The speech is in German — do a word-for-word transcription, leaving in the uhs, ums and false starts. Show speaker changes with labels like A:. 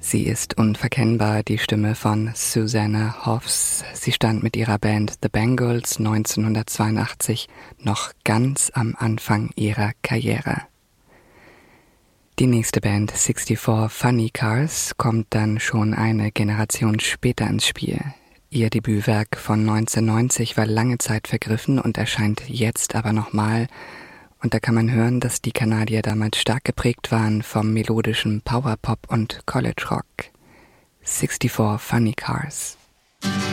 A: Sie ist unverkennbar die Stimme von Susanna Hoffs. Sie stand mit ihrer Band The Bangles neunzehnhundertzweiundachtzig noch ganz am Anfang ihrer Karriere. Die nächste Band, sixty-four Funny Cars, kommt dann schon eine Generation später ins Spiel. Ihr Debütwerk von neunzehnhundertneunzig war lange Zeit vergriffen und erscheint jetzt aber nochmal. Und da kann man hören, dass die Kanadier damals stark geprägt waren vom melodischen Powerpop und College Rock. sixty-four Funny Cars.